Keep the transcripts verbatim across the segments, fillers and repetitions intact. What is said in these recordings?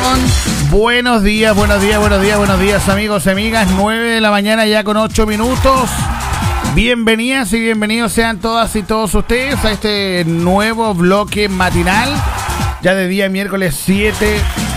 Buenos días, buenos días, buenos días, buenos días, amigos y amigas. nueve de la mañana ya con ocho minutos. Bienvenidas y bienvenidos sean todas y todos ustedes a este nuevo bloque matinal. Ya de día miércoles siete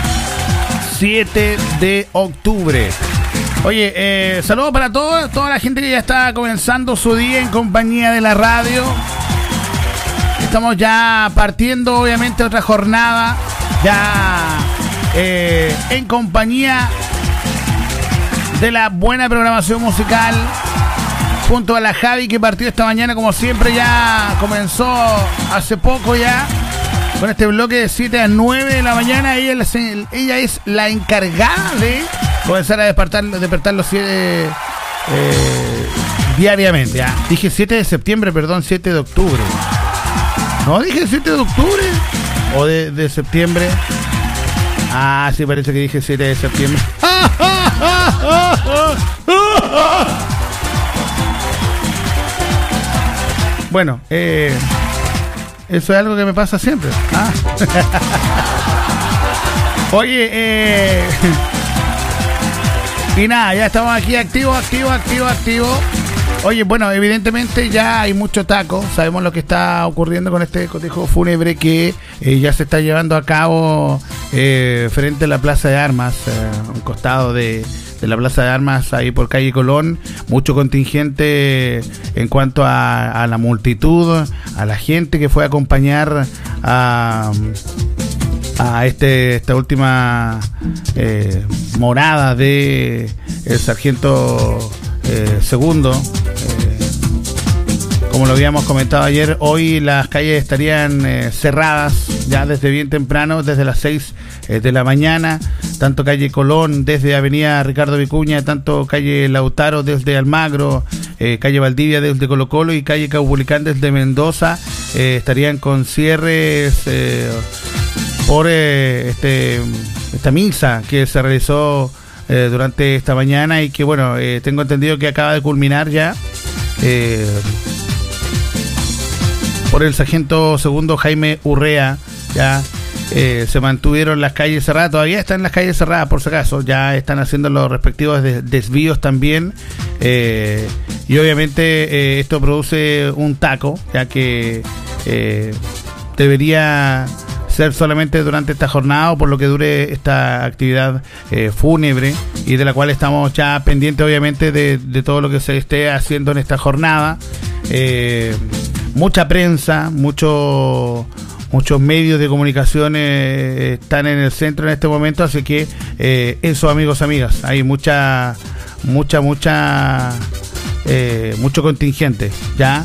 de octubre. Oye, eh, saludos para todos, toda la gente que ya está comenzando su día en compañía de la radio. Estamos ya partiendo, obviamente, otra jornada. Ya eh, en compañía de la buena programación musical. Junto a la Javi que partió esta mañana, como siempre, ya comenzó hace poco ya. Con este bloque de siete a nueve de la mañana. Ella, ella es la encargada de comenzar a despertar, despertar los siete eh, diariamente. Ya. Dije siete de septiembre, perdón, siete de octubre. No, dije siete de octubre. O de, de septiembre. Ah, sí, parece que dije siete de septiembre. Bueno, eh, eso es algo que me pasa siempre. Ah. Oye, eh, y nada, ya estamos aquí activos, activos, activos, activos. Oye, bueno, evidentemente ya hay mucho taco. Sabemos lo que está ocurriendo con este cotejo fúnebre que eh, ya se está llevando a cabo eh, frente a la Plaza de Armas, eh, a un costado de, de la Plaza de Armas, ahí por calle Colón. Mucho contingente en cuanto a, a la multitud, a la gente que fue a acompañar a... a este esta última eh, morada de el sargento eh, segundo. Eh, como lo habíamos comentado ayer, hoy las calles estarían eh, cerradas ya desde bien temprano, desde las seis eh, de la mañana, tanto calle Colón desde avenida Ricardo Vicuña, tanto calle Lautaro desde Almagro, eh, calle Valdivia desde Colo Colo y calle Caupolicán desde Mendoza, eh, estarían con cierres eh, por eh, este esta misa que se realizó eh, durante esta mañana y que, bueno, eh, tengo entendido que acaba de culminar ya eh, por el sargento segundo Jaime Urrea. Ya eh, se mantuvieron las calles cerradas, todavía están las calles cerradas por si acaso, ya están haciendo los respectivos des- desvíos también eh, y obviamente eh, esto produce un taco, ya que eh, debería ser solamente durante esta jornada o por lo que dure esta actividad eh, fúnebre, y de la cual estamos ya pendientes obviamente de, de todo lo que se esté haciendo en esta jornada. Eh, mucha prensa, mucho, muchos medios de comunicación eh, están en el centro en este momento, así que eh, eso, amigos, amigas, hay mucha, mucha, mucha, eh, mucho contingente, ¿ya?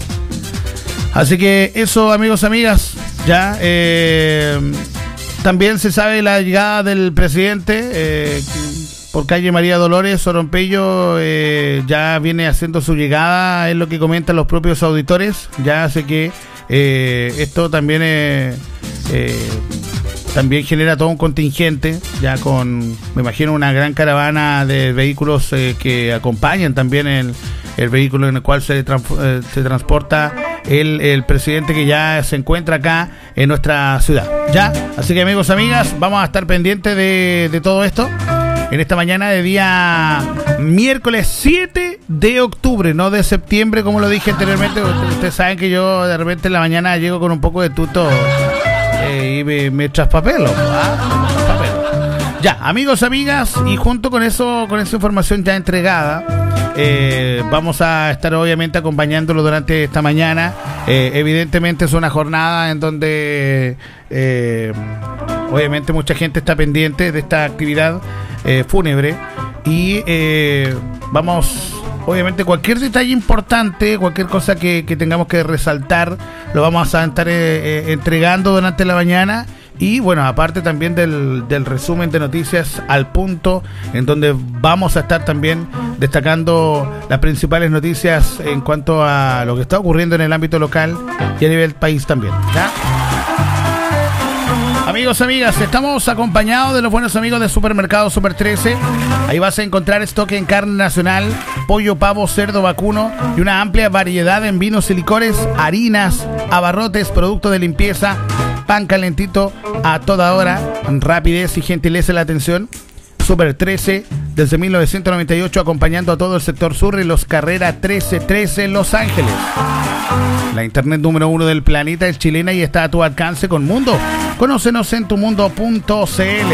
Así que eso, amigos, amigas, ya. Eh, también se sabe la llegada del presidente eh, por calle María Dolores. Sorompello eh, ya viene haciendo su llegada, es lo que comentan los propios auditores. Ya hace que eh, esto también eh, eh, también genera todo un contingente, ya con, me imagino, una gran caravana de vehículos eh, que acompañan también el, el vehículo en el cual se, trans, eh, se transporta el, el presidente, que ya se encuentra acá en nuestra ciudad. Ya, así que, amigos, amigas, vamos a estar pendientes de, de todo esto en esta mañana de día miércoles siete de octubre, no de septiembre, como lo dije anteriormente. Ustedes saben que yo de repente en la mañana llego con un poco de tuto eh, y me, me traspapelo, ¿ah? Me traspapelo. Ya, amigos, amigas, y junto con eso, con esa información ya entregada, eh, vamos a estar obviamente acompañándolo durante esta mañana. Eh, evidentemente es una jornada en donde eh, obviamente mucha gente está pendiente de esta actividad eh, fúnebre, y eh, vamos, obviamente, cualquier detalle importante, cualquier cosa que, que tengamos que resaltar, lo vamos a estar eh, eh, entregando durante la mañana. Y bueno, aparte también del, del resumen de noticias al punto, en donde vamos a estar también destacando las principales noticias en cuanto a lo que está ocurriendo en el ámbito local y a nivel país también, ¿ya? Amigos, amigas, estamos acompañados de los buenos amigos de Supermercado Super trece. Ahí vas a encontrar stock en carne nacional, pollo, pavo, cerdo, vacuno y una amplia variedad en vinos y licores, harinas, abarrotes, productos de limpieza, pan calentito a toda hora, rapidez y gentileza en la atención. Super trece, desde mil novecientos noventa y ocho, acompañando a todo el sector sur y los Carrera trece trece en Los Ángeles. La internet número uno del planeta es chilena y está a tu alcance con Mundo. Conócenos en tumundo punto cl.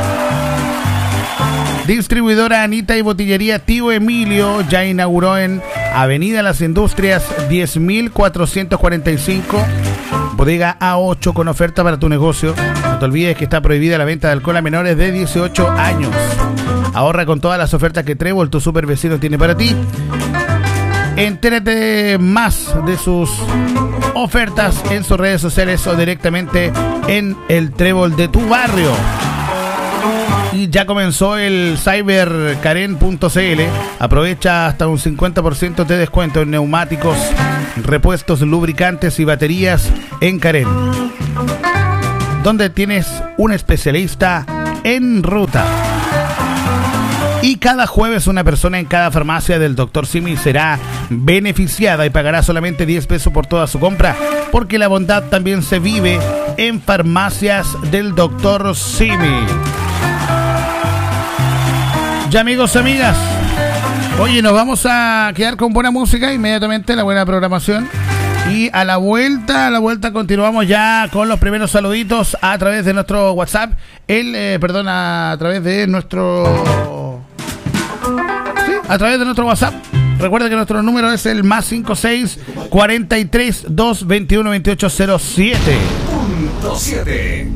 Distribuidora Anita y Botillería Tío Emilio ya inauguró en Avenida Las Industrias diez mil cuatrocientos cuarenta y cinco, bodega A ocho, con oferta para tu negocio. No te olvides que está prohibida la venta de alcohol a menores de dieciocho años. Ahorra con todas las ofertas que Trébol, tu super vecino, tiene para ti. Entérate más de sus ofertas en sus redes sociales o directamente en el Trébol de tu barrio. Y ya comenzó el cyber karen punto cl. Aprovecha hasta un cincuenta por ciento de descuento en neumáticos, repuestos, lubricantes y baterías en Karen, donde tienes un especialista en ruta. Y cada jueves una persona en cada farmacia del doctor Simi será beneficiada y pagará solamente diez pesos por toda su compra, porque la bondad también se vive en farmacias del doctor Simi. Ya, amigos, amigas, oye, nos vamos a quedar con buena música inmediatamente, la buena programación. Y a la vuelta, a la vuelta continuamos ya con los primeros saluditos a través de nuestro WhatsApp. El, eh, perdón, a través de nuestro... Sí, a través de nuestro WhatsApp. Recuerda que nuestro número es el más cinco seis cuarenta y tres, dos veintiuno, veintiocho cero siete. Punto siete.